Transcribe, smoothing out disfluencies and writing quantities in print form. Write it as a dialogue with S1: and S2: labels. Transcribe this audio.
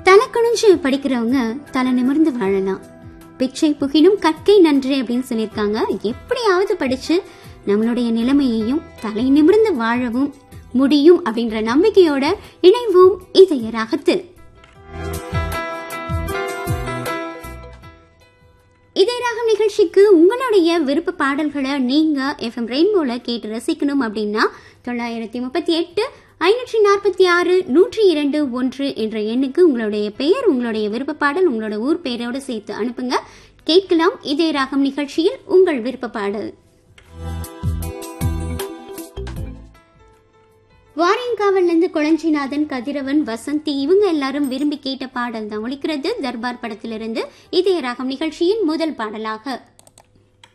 S1: தலை குனிஞ்சு படிக்கிறவங்க தலை நிமிர்ந்து வாழலாம். பிச்சை புகினும் கற்கை நன்றே அப்படின்னு சொல்லியிருக்காங்க. எப்படியாவது படிச்சு நம்மளுடைய நிலைமையையும் தலை நிமிர்ந்து வாழவும் முடியும் அப்படின்ற நம்பிக்கையோட இணைவோம் இதய ராகத்தில். இதய ராகம் நிகழ்ச்சிக்கு உங்களுடைய விருப்ப பாடல்களை நீங்க FM ரெயின்போல கேட்டு ரசிக்கணும் அப்படின்னா 938 546 102 என்ற எண்ணுக்கு உங்களுடைய பெயர், உங்களுடைய விருப்ப பாடல், உங்களோட ஊர் பெயரோடு சேர்த்து அனுப்புங்க. கேட்கலாம் இதய ராகம் நிகழ்ச்சியில் உங்கள் விருப்ப பாடல். வாரியங்காவல்ல இருந்து கொளஞ்சிநாதன், கதிரவன், வசந்தி இவங்க எல்லாரும் விரும்பி கேட்ட பாடல் தான் ஒலிக்கிறது. தர்பார் படத்திலிருந்து இதய ராகம் நிகழ்ச்சியின் முதல் பாடலாக.